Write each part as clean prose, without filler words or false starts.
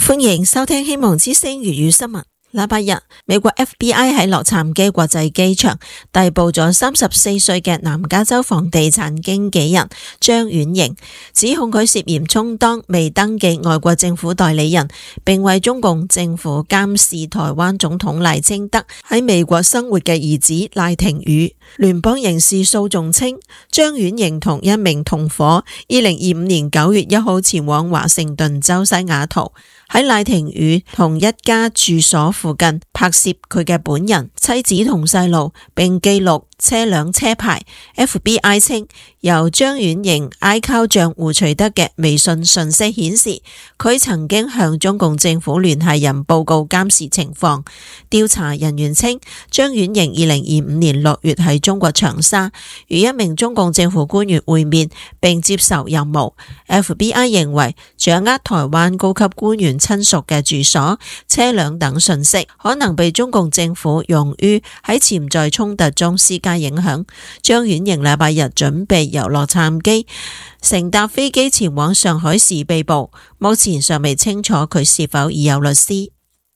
歡迎收聽希望之聲粵語新聞。禮拜日，美國 FBI 喺洛杉磯國際機場逮捕咗34歲嘅南加州房地產經紀人張婉瑩，指控佢涉嫌充當未登記外國政府代理人，並為中共政府監視台灣總統賴清德喺美國生活嘅兒子賴廷宇。聯邦刑事訴訟稱，張婉瑩同一名同夥2025年9月1號前往華盛頓州西雅圖，喺賴廷宇同一家住所附近拍攝佢嘅本人、妻子同細路，並記錄車輛車牌。FBI 稱，由張婉瑩 iCloud 賬戶取得嘅微信訊息顯示，佢曾經向中共政府聯繫人報告監視情況。調查人員稱，張婉瑩2025年6月喺中國長沙與一名中共政府官員會面並接受任務。FBI 認為，掌握台灣高級官員親屬嘅住所、車輛等訊息，可能被中共政府用於喺潛在衝突中施加影響。張婉瑩禮拜日準備由洛杉磯乘搭飛機前往上海時被捕，目前尚未清楚佢是否已有律師。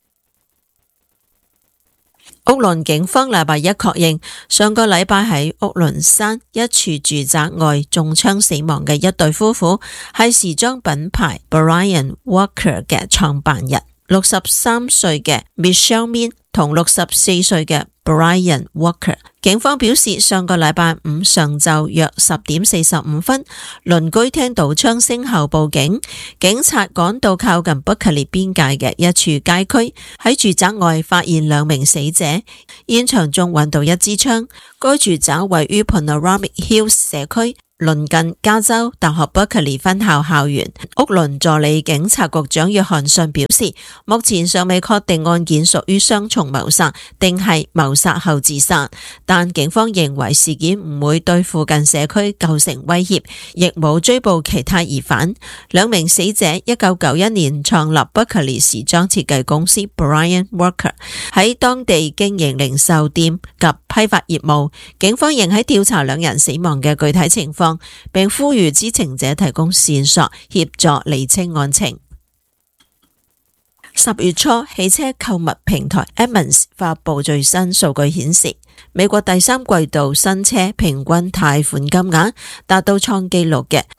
屋崙警方禮拜一確認，上個禮拜喺屋崙山一處住宅外中槍死亡嘅一對夫婦係時裝品牌 Brian Walker 嘅創辦人，63歲嘅 Michelle Min 同64歲嘅 Brian Walker。警方表示，上個禮拜五上晝約10點45分，鄰居聽到槍聲後報警，警察趕到靠近伯克利邊界嘅一處街區，喺住宅外發現2名死者，現場中揾到一支槍。該住宅位於 Panoramic Hills 社區，鄰近加州大學伯克利分校校園。屋崙助理警察局長約翰遜表示，目前尚未確定案件屬於雙重謀殺定係謀殺後自殺，但警方認為事件唔會對附近社區構成威脅，亦冇追捕其他疑犯。2名死者1991年創立伯克利時裝設計公司 Brian Walker， 喺當地經營零售店及批發業務。警方仍喺調查2人死亡嘅具體情況，並呼籲知情者提供線索協助釐清案情。10月初，汽車購物平台 Edmunds 發佈最新數據顯示，美國第三季度新車平均貸款金額達到創紀錄嘅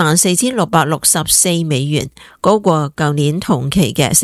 44,664美元，高過舊年同期嘅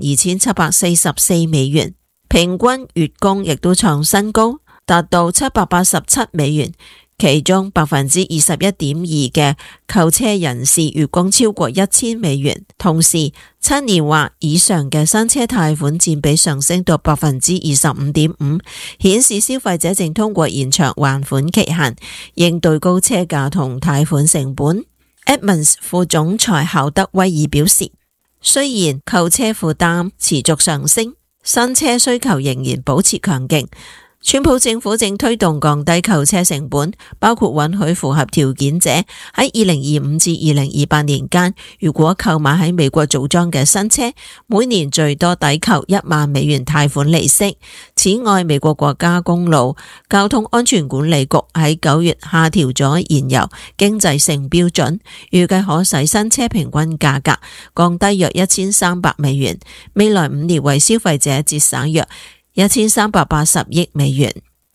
42,744美元。平均月供亦都創新高，達到787美元。其中21.2% 嘅購車人士月供超過1000美元，同時7年或以上嘅新車貸款佔比上升到 25.5%， 顯示消費者正通過延長還款期限，應對高車價同貸款成本。Edmunds 副總裁考德威爾表示，雖然購車負擔持續上升，新車需求仍然保持強勁。川普政府正推動降低購車成本，包括允許符合條件者喺2025至2028年間，如果購買喺美國組裝嘅新車，每年最多抵扣1萬美元貸款利息。此外，美國國家公路交通安全管理局喺9月下調咗燃油經濟性標準，預計可使新車平均價格降低約1300美元，未來5年為消費者節省約1380億美元。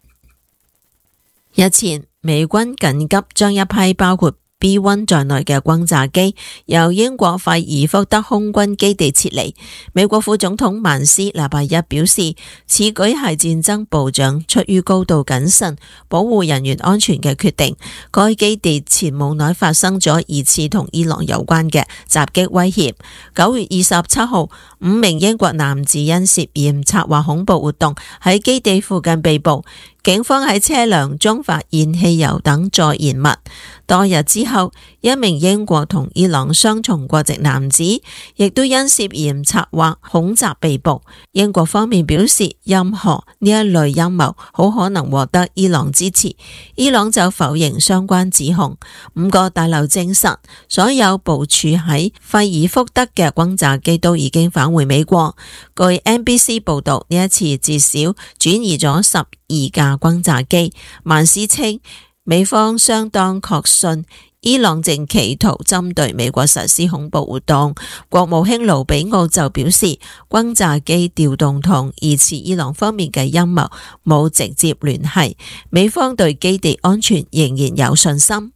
日前，美軍緊急將一批包括 B-1 在內嘅轟炸機由英國費爾福德空軍基地撤離。美國副總統曼斯禮拜一表示，此舉係戰爭部長出於高度謹慎保護人員安全嘅決定。該基地前冇耐發生咗疑似同伊朗有關嘅襲擊威脅。9月27號，5名英國男子因涉嫌策劃恐怖活動喺基地附近被捕。警方喺車輛中發現汽油等助燃物。多日之後，一名英國同伊朗雙重國籍男子亦都因涉嫌策劃恐襲被捕。英國方面表示，任何呢一類陰謀好可能獲得伊朗支持，伊朗就否認相關指控。5個大樓證實，所有部署喺費爾福德嘅轟炸機都已經返回美國。據 NBC 報道，呢一次至少轉移咗12架轟炸機。曼斯稱，美方相當確信伊朗正企圖針對美國實施恐怖活動。國務卿盧比奧就表示，轟炸機調動同疑似伊朗方面嘅陰謀冇直接聯繫，美方對基地安全仍然有信心。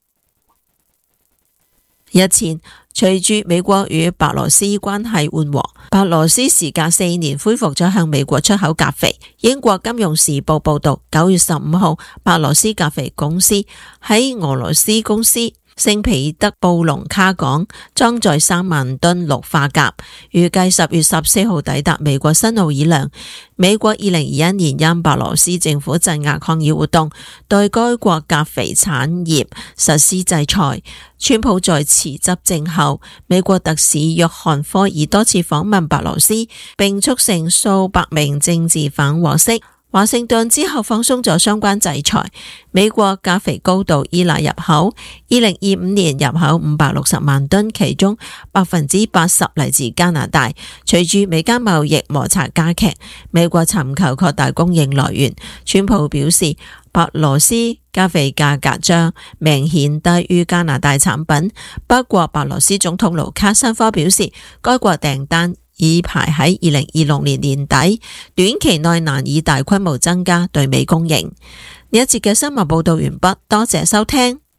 日前，隨住美國與白羅斯關係緩和，白羅斯時隔4年恢復咗向美國出口鎘肥。英國金融時報報道，9月15號，白羅斯鎘肥公司喺俄羅斯公司聖彼得布隆卡港裝載3萬噸氯化鎘，預計10月14號抵達美國新奧爾良。美國2021年因白羅斯政府鎮壓抗議活動，對該國鎘肥產業實施制裁。川普在辭執政後，美國特使約翰科爾多次訪問白羅斯，並促成數百名政治犯獲釋。華盛頓之後放鬆咗相關制裁。美國鎘肥高度依賴入口，2025年入口560萬噸，其中80%嚟自加拿大。隨住美加貿易摩擦加劇，美國尋求擴大供應來源。川普表示，白羅斯鎘肥價格將明顯低於加拿大產品。不過，白羅斯總統盧卡申科表示，該國訂單已排喺2026年年底，短期內難以大規模增加對美供應。呢一節嘅新聞報道完畢，多謝收聽。